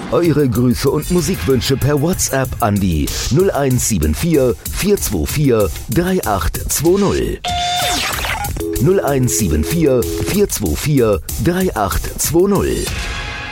Eure Grüße und Musikwünsche per WhatsApp an die 0174 424 3820. 0174 424 3820.